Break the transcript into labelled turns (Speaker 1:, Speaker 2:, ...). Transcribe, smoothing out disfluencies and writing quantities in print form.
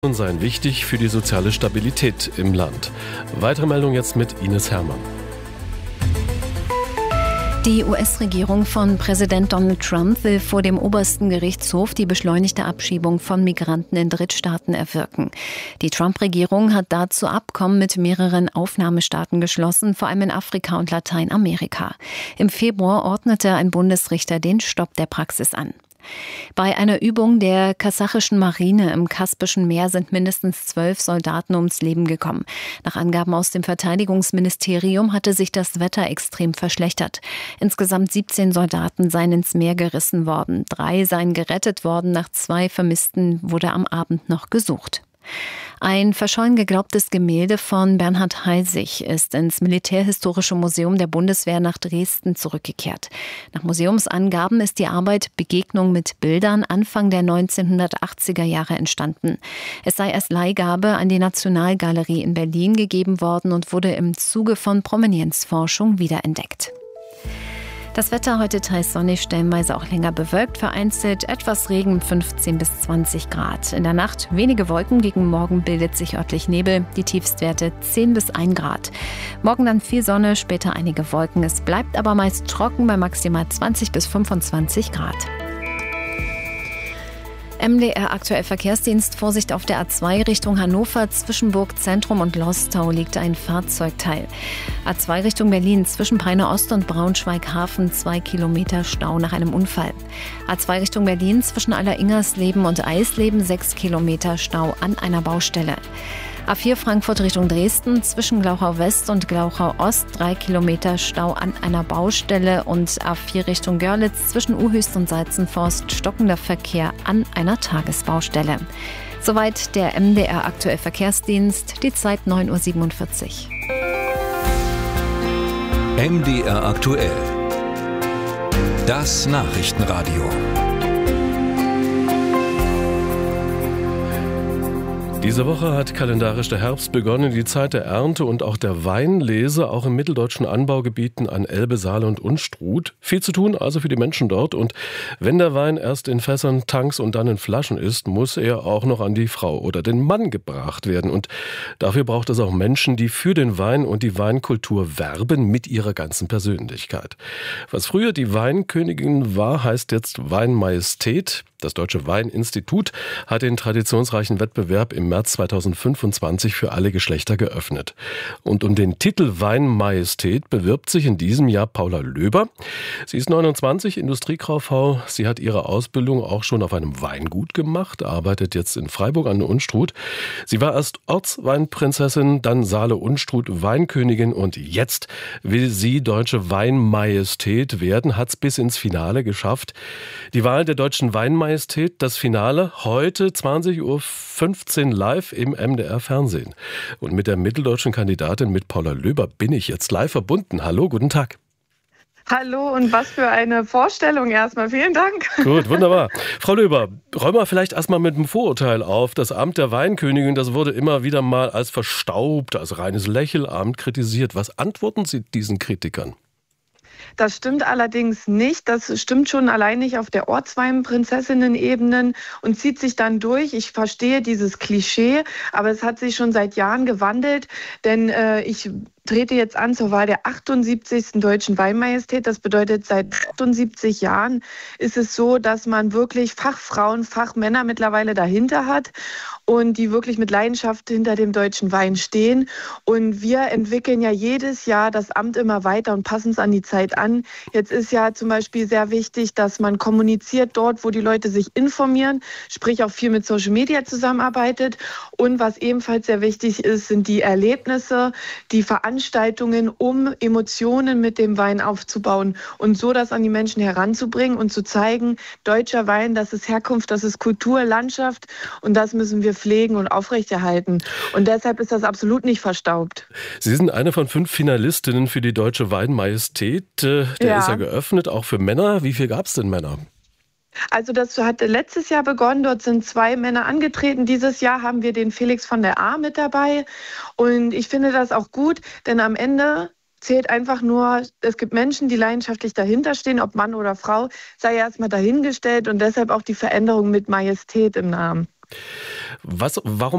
Speaker 1: Seien wichtig für die soziale Stabilität im Land. Weitere Meldung jetzt mit Ines Herrmann.
Speaker 2: Die US-Regierung von Präsident Donald Trump will vor dem obersten Gerichtshof die beschleunigte Abschiebung von Migranten in Drittstaaten erwirken. Die Trump-Regierung hat dazu Abkommen mit mehreren Aufnahmestaaten geschlossen, vor allem in Afrika und Lateinamerika. Im Februar ordnete ein Bundesrichter den Stopp der Praxis an. Bei einer Übung der kasachischen Marine im Kaspischen Meer sind mindestens 12 Soldaten ums Leben gekommen. Nach Angaben aus dem Verteidigungsministerium hatte sich das Wetter extrem verschlechtert. Insgesamt 17 Soldaten seien ins Meer gerissen worden. 3 seien gerettet worden. Nach 2 Vermissten wurde am Abend noch gesucht. Ein verschollen geglaubtes Gemälde von Bernhard Heisig ist ins Militärhistorische Museum der Bundeswehr nach Dresden zurückgekehrt. Nach Museumsangaben ist die Arbeit Begegnung mit Bildern Anfang der 1980er Jahre entstanden. Es sei als Leihgabe an die Nationalgalerie in Berlin gegeben worden und wurde im Zuge von Provenienzforschung wiederentdeckt. Das Wetter heute teils sonnig, stellenweise auch länger bewölkt, vereinzelt etwas Regen, 15 bis 20 Grad. In der Nacht wenige Wolken, gegen Morgen bildet sich örtlich Nebel, die Tiefstwerte 10 bis 1 Grad. Morgen dann viel Sonne, später einige Wolken. Es bleibt aber meist trocken bei maximal 20 bis 25 Grad. MDR aktuell Verkehrsdienst, Vorsicht auf der A2 Richtung Hannover, zwischen Burg Zentrum und Lostau liegt ein Fahrzeugteil. A2 Richtung Berlin, zwischen Peine Ost und Braunschweig Hafen, 2 Kilometer Stau nach einem Unfall. A2 Richtung Berlin, zwischen Alleringersleben und Eisleben, 6 Kilometer Stau an einer Baustelle. A4 Frankfurt Richtung Dresden, zwischen Glauchau West und Glauchau Ost, 3 Kilometer Stau an einer Baustelle, und A4 Richtung Görlitz, zwischen Uhüst und Salzenforst, stockender Verkehr an einer Tagesbaustelle. Soweit der MDR aktuell Verkehrsdienst, die Zeit 9:47
Speaker 3: Uhr. MDR aktuell. Das Nachrichtenradio.
Speaker 1: Diese Woche hat kalendarisch der Herbst begonnen, die Zeit der Ernte und auch der Weinlese, auch in mitteldeutschen Anbaugebieten an Elbe, Saale und Unstrut. Viel zu tun also für die Menschen dort, und wenn der Wein erst in Fässern, Tanks und dann in Flaschen ist, muss er auch noch an die Frau oder den Mann gebracht werden, und dafür braucht es auch Menschen, die für den Wein und die Weinkultur werben mit ihrer ganzen Persönlichkeit. Was früher die Weinkönigin war, heißt jetzt Weinmajestät. Das Deutsche Weininstitut hat den traditionsreichen Wettbewerb im März 2025 für alle Geschlechter geöffnet. Und um den Titel Weinmajestät bewirbt sich in diesem Jahr Paula Löber. Sie ist 29, Industriekauffrau. Sie hat ihre Ausbildung auch schon auf einem Weingut gemacht, arbeitet jetzt in Freiburg an der Unstrut. Sie war erst Ortsweinprinzessin, dann Saale-Unstrut Weinkönigin, und jetzt will sie Deutsche Weinmajestät werden, hat es bis ins Finale geschafft. Die Wahl der Deutschen Weinmajestät, das Finale heute 20:15 Uhr live im MDR Fernsehen. Und mit der mitteldeutschen Kandidatin, mit Paula Löber, bin ich jetzt live verbunden. Hallo, guten Tag.
Speaker 4: Hallo, und was für eine Vorstellung erstmal. Vielen Dank.
Speaker 1: Gut, wunderbar. Frau Löber, räumen wir vielleicht erstmal mit dem Vorurteil auf. Das Amt der Weinkönigin, das wurde immer wieder mal als verstaubt, als reines Lächelamt kritisiert. Was antworten Sie diesen Kritikern?
Speaker 4: Das stimmt allerdings nicht. Das stimmt schon allein nicht auf der Ortsweinprinzessinnen-Ebene und zieht sich dann durch. Ich verstehe dieses Klischee, aber es hat sich schon seit Jahren gewandelt, denn ich trete jetzt an zur Wahl der 78. Deutschen Weinmajestät. Das bedeutet, seit 78 Jahren ist es so, dass man wirklich Fachfrauen, Fachmänner mittlerweile dahinter hat und die wirklich mit Leidenschaft hinter dem deutschen Wein stehen. Und wir entwickeln ja jedes Jahr das Amt immer weiter und passen es an die Zeit an. Jetzt ist ja zum Beispiel sehr wichtig, dass man kommuniziert dort, wo die Leute sich informieren, sprich auch viel mit Social Media zusammenarbeitet. Und was ebenfalls sehr wichtig ist, sind die Erlebnisse, die Veranstaltungen, um Emotionen mit dem Wein aufzubauen und so das an die Menschen heranzubringen und zu zeigen, deutscher Wein, das ist Herkunft, das ist Kultur, Landschaft, und das müssen wir pflegen und aufrechterhalten. Und deshalb ist das absolut nicht verstaubt.
Speaker 1: Sie sind eine von 5 Finalistinnen für die Deutsche Weinmajestät. Der ist ja geöffnet, auch für Männer. Wie viel gab es denn Männer?
Speaker 4: Also das hat letztes Jahr begonnen, dort sind 2 Männer angetreten. Dieses Jahr haben wir den Felix von der A mit dabei. Und ich finde das auch gut, denn am Ende zählt einfach nur, es gibt Menschen, die leidenschaftlich dahinter stehen, ob Mann oder Frau, sei erstmal dahingestellt, und deshalb auch die Veränderung mit Majestät im Namen.
Speaker 1: Warum